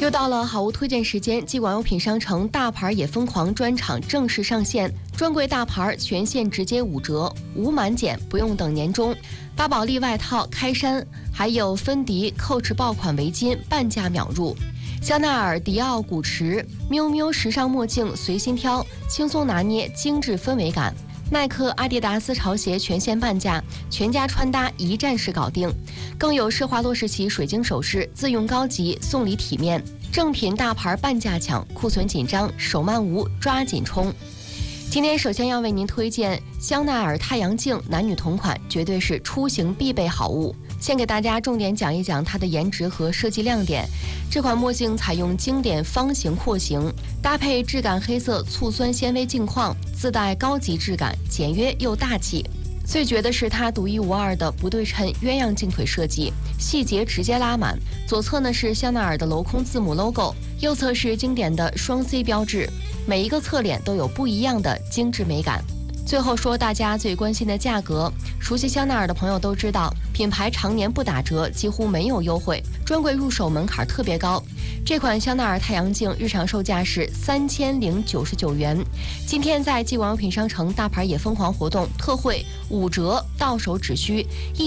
又到了好物推荐时间，继广优品商城大牌也疯狂专场正式上线，专柜大牌全线直接5折，无满减，不用等年终。巴宝莉外套开衫，还有芬迪、Coach 爆款围巾半价秒入。香奈儿、迪奥、古驰、miu miu时尚墨镜随心挑，轻松拿捏精致氛围感。耐克、阿迪达斯潮鞋全线半价，全家穿搭一站式搞定。更有施华洛世奇水晶首饰，自用高级，送礼体面。正品大牌半价抢，库存紧张，手慢无，抓紧冲！今天首先要为您推荐香奈儿太阳镜，男女同款，绝对是出行必备好物。先给大家重点讲一讲它的颜值和设计亮点。这款墨镜采用经典方形廓形，搭配质感黑色醋酸纤维镜框，自带高级质感，简约又大气。最绝的是它独一无二的不对称鸳鸯镜腿设计，细节直接拉满。左侧呢是香奈儿的镂空字母 logo， 右侧是经典的双 C 标志，每一个侧脸都有不一样的精致美感。最后说大家最关心的价格，熟悉香奈儿的朋友都知道，品牌常年不打折，几乎没有优惠，专柜入手门槛特别高。这款香奈儿太阳镜日常售价是3099元，今天在继广优品商城大牌也疯狂活动特惠5折，到手只需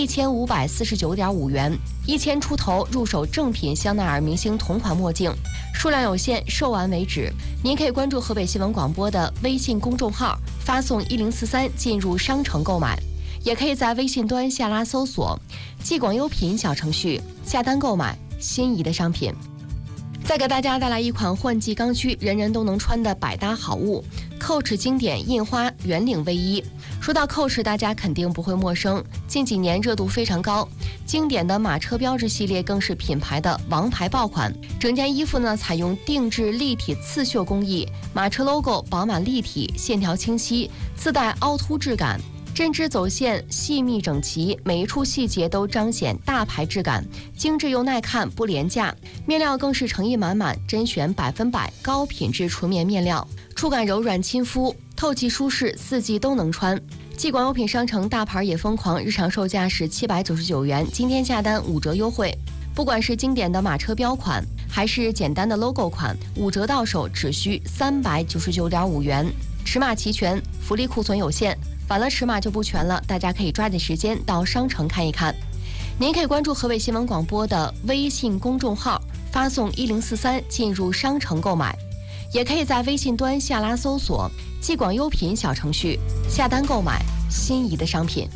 1549.5元，1000出头入手正品香奈儿明星同款墨镜，数量有限，售完为止。您可以关注河北新闻广播的微信公众号，发送1043进入商城购买，也可以在微信端下拉搜索继广优品小程序下单购买心仪的商品。再给大家带来一款换季刚需，人人都能穿的百搭好物 Coach 经典印花圆领卫衣。说到 Coach， 大家肯定不会陌生，近几年热度非常高，经典的马车标志系列更是品牌的王牌爆款。整件衣服呢采用定制立体刺绣工艺，马车 logo 饱满立体，线条清晰，自带凹凸质感，针织走线细密整齐，每一处细节都彰显大牌质感，精致又耐看，不廉价。面料更是诚意满满，甄选100%高品质纯棉面料，触感柔软亲肤，透气舒适，4季都能穿。继广优品商城大牌也疯狂，日常售价是799元，今天下单5折优惠。不管是经典的马车标款，还是简单的 logo 款，5折到手只需399.5元，尺码齐全，福利库存有限。晚了尺码就不全了，大家可以抓紧时间到商城看一看。您可以关注河北新闻广播的微信公众号，发送1043进入商城购买，也可以在微信端下拉搜索继广优品小程序下单购买心仪的商品。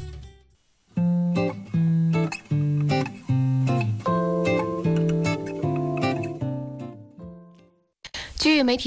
据媒体